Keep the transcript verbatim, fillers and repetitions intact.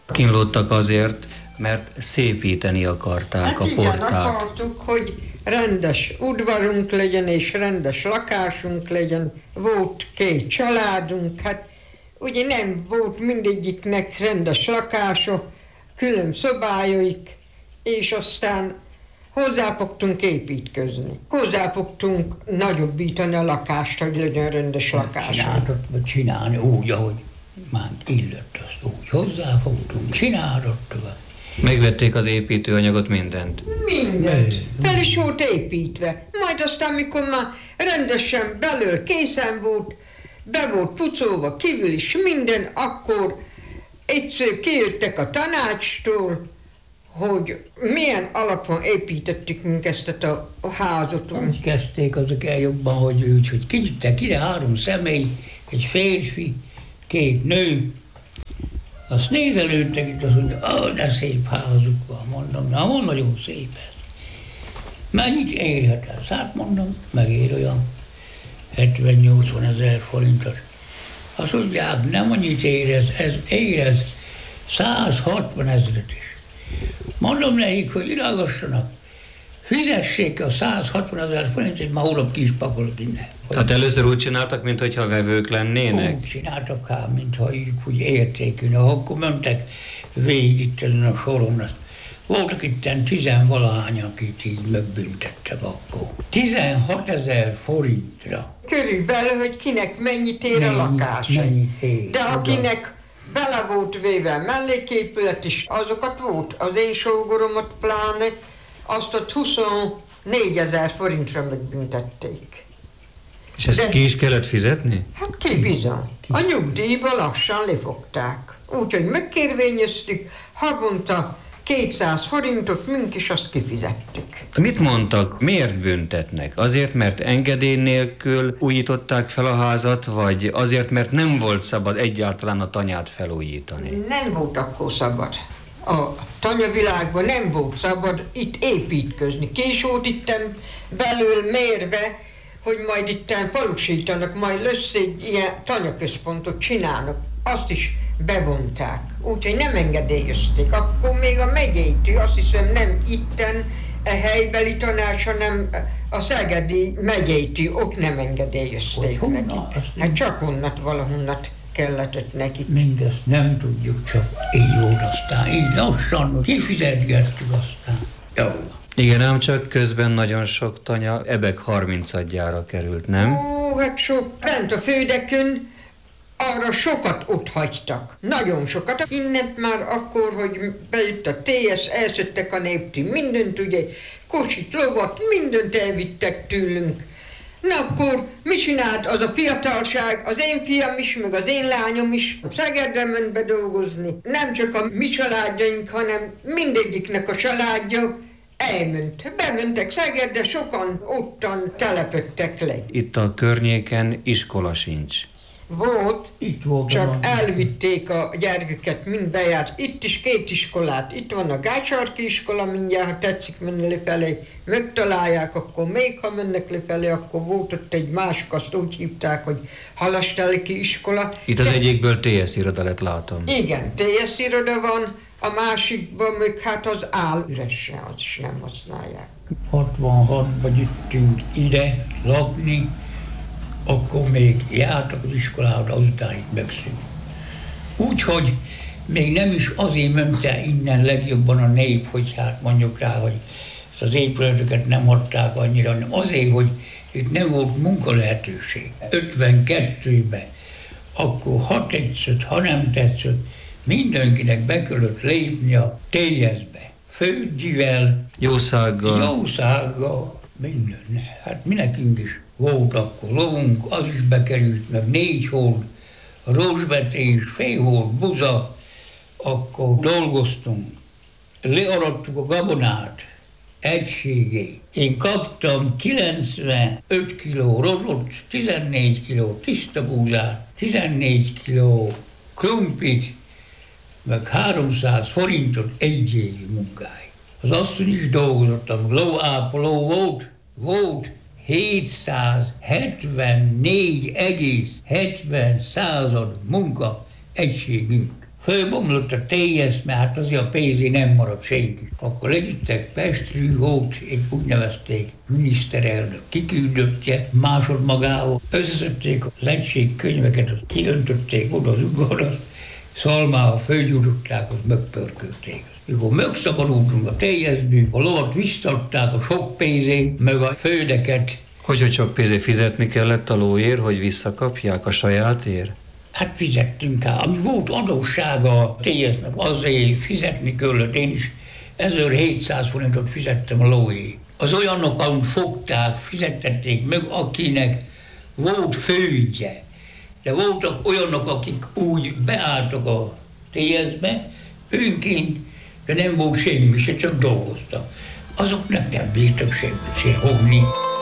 Kínlódtak azért, mert szépíteni akarták hát a igen, portát. akartuk, hogy rendes udvarunk legyen, és rendes lakásunk legyen. Volt két családunk, hát ugye nem volt mindegyiknek rendes lakása, külön szobájaik, és aztán hozzáfogtunk építkezni. Hozzáfogtunk nagyobbítani a lakást, hogy legyen rendes lakásunk. Csinálni úgy, ahogy már illett, azt úgy hozzáfogtunk, csináltattuk. Megvették az építőanyagot, mindent. Mindent. Fel is volt építve. Majd aztán, mikor már rendesen belül készen volt, be volt pucolva, kívül is minden, akkor egyszer kijöttek a tanácstól, hogy milyen alapon építettük mink ezt a, a házat. Úgy kezdték azok el jobban, hogy úgy, hogy kijöttek ide három személy, egy férfi, két nő, azt nézelődtek itt, azt mondja, ó, de szép házuk van, mondom, na, van nagyon szép ez. Mennyit érhet ez? Hát mondom, megér olyan hetven-nyolcvan ezer forintot. Azt mondják, nem annyit ér ez, ez ér ez száz hatvan ezret is. Mondom nekik, hogy irányossanak, fizessék a száz hatvan ezer forintot, már holnap ki is pakolok innen. Hát először úgy csináltak, mintha vevők lennének? Úgy csináltak hát, mintha így úgy értékű. Akkor mentek végig itt ezen a soron. Voltak itt tizenvalahány, akit így megbüntettek akkor. tizenhat ezer forintra. Körülbelül, hogy kinek mennyit ér a lakás. Mennyit ér. De akinek bele volt véve melléképület is, azokat volt. Az én sógoromat pláne, azt ott huszonnégyezer forintra megbüntették. És ezt De, ki is kellett fizetni? hát ki bizony. A nyugdíjba lassan lefogták. Úgyhogy megkérvényeztük, havonta kétszáz forintot, mink is azt kifizettük. Mit mondtak, miért büntetnek? Azért, mert engedély nélkül újították fel a házat, vagy azért, mert nem volt szabad egyáltalán a tanyát felújítani? Nem volt akkor szabad. A tanyavilágban nem volt szabad itt építkezni. Ki is volt itten belül mérve, hogy majd itten falusítanak, majd lesz egy ilyen tanyaközpontot csinálnak. Azt is bevonták. Úgyhogy nem engedélyezték. Akkor még a megyétű, azt hiszem nem itten a helybeli tanács, hanem a szegedi megyétű, ott nem engedélyezték Hogy neki. honnan? Hát csak onnat valahonnat kellett neki. Mindezt nem tudjuk, csak így volt aztán. Így lassan kifizetgettük aztán. Jó. Igen, ám csak közben nagyon sok tanya ebek harmincadjára került, nem? Ó, hát sok. Bent a földekön arra sokat ott hagytak. Nagyon sokat. Innent már akkor, hogy bejött a té es, elszöttek a néptű, mindent ugye, kocsit, lovat, mindent elvittek tőlünk. Na akkor mi csinált az a fiatalság, az én fiam is, meg az én lányom is Szegedre ment be dolgozni. Nem csak a mi családjaink, hanem mindegyiknek a családja elment. Bementek Szegedre, sokan ottan telepöttek le. Itt a környéken iskola sincs. Volt, Itt volt csak a- elvitték a gyerkőket, mind bejárt. Itt is két iskolát. Itt van a Gácsarki iskola, mindjárt, ha tetszik menni lefelé, megtalálják, akkor még ha mennek lefelé, akkor volt ott egy másik, azt úgy hívták, hogy Halasteleki iskola. Itt az De- egyikből té es iroda lett, látom. Igen, té es iroda van, a másikban meg hát az áll üresen, az is nem használják. hatvanhatban jöttünk ide lakni, akkor még jártak az iskolába, azután itt megszűnt. Úgyhogy még nem is azért mente innen legjobban a nép, hogy hát mondjuk rá, hogy ezt az épületeket nem adták annyira, hanem azért, hogy itt nem volt munkalehetőség. ötvenkettőben, akkor ha tetszett, ha nem tetszett, mindenkinek be kellett lépni a té es-be. Földgyivel, Jószággal. jószággal, minden. Hát mi nekünk is volt akkor lovunk, az is bekerült, meg négy hold, rozsvetés, fél hold, buza, akkor dolgoztunk. Learadtuk a gabonát, egységé. Én kaptam kilencvenöt kiló rozsot, tizennégy kiló tiszta búzát, tizennégy kiló krumplit, meg háromszáz forintot egy évi munkáig. Az asszony is dolgozott, lóápoló volt, volt hétszázhetvennégy egész hetven század munka egységünk. fölbomlott a té es, mert hát azért a pénzé nem maradt senki. Akkor levittek Pestről, volt egy úgy nevezték miniszterelnök kiküldöttje másod magával. Összeszedték az egységkönyveket, kiöntötték oda az udvarra, szalmával fölgyújtották, azt megpörkölték. Mikor megszabadultunk a té es-ből, a lovat visszaadták a sok pénzét, meg a földeket. Hogy, hogy sok pénzért fizetni kellett a lóért, hogy visszakapják a sajátért? Hát fizettünk el. Ami volt adóssága a té es-nek, azért fizetni kellett. Én is ezerhétszáz forintot fizettem a lóért. Az olyanok, ahogy fogták, fizettették meg, akinek volt földje. De voltak olyanok, akik úgy beálltak a té es-be, önként, de nem volt semmi, se csak dolgoztak. Azok nem bírtak semmit se fogni.